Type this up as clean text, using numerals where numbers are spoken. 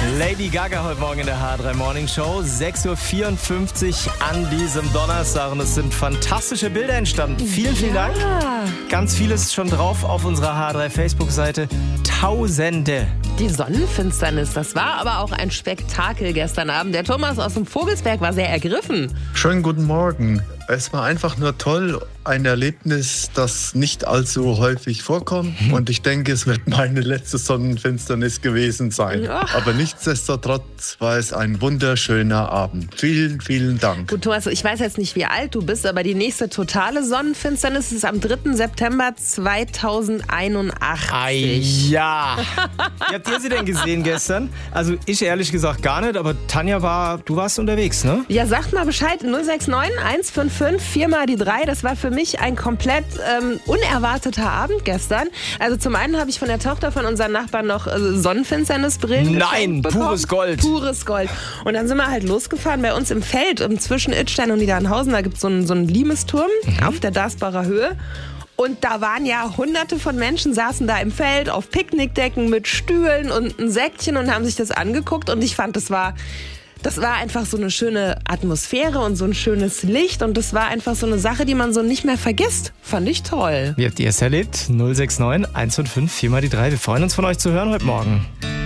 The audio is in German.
Lady Gaga heute Morgen in der H3 Morning Show. 6.54 Uhr an diesem Donnerstag. Und es sind fantastische Bilder entstanden. Vielen Dank. Ganz vieles schon drauf auf unserer H3 Facebook-Seite. Tausende. Die Sonnenfinsternis, das war aber auch ein Spektakel gestern Abend. Der Thomas aus dem Vogelsberg war sehr ergriffen. Schönen guten Morgen. Es war einfach nur toll. Ein Erlebnis, das nicht allzu häufig vorkommt. Und ich denke, es wird meine letzte Sonnenfinsternis gewesen sein. Aber nichtsdestotrotz war es ein wunderschöner Abend. Vielen Dank. Gut, Thomas, ich weiß jetzt nicht, wie alt du bist, aber die nächste totale Sonnenfinsternis ist am 3. September 2081. Ja. Wie habt ihr sie denn gesehen gestern? Also ich ehrlich gesagt gar nicht, aber Tanja du warst unterwegs, ne? Ja, sagt mal Bescheid. 069 155 4 mal die 3. Das war für mich ein komplett unerwarteter Abend gestern. Also zum einen habe ich von der Tochter von unseren Nachbarn noch Sonnenfinsternisbrillen Nein, bekommen. pures Gold. Pures Gold. Und dann sind wir halt losgefahren bei uns im Feld zwischen Idstein und Niedernhausen. Da gibt es so einen Limesturm auf der Dasbacher Höhe. Und da waren ja hunderte von Menschen, saßen da im Feld auf Picknickdecken mit Stühlen und ein Säckchen und haben sich das angeguckt. Und ich fand, das war einfach so eine schöne Atmosphäre und so ein schönes Licht. Und das war einfach so eine Sache, die man so nicht mehr vergisst. Fand ich toll. Wie habt ihr es erlebt? 069 155 4 mal die 3. Wir freuen uns, von euch zu hören heute Morgen.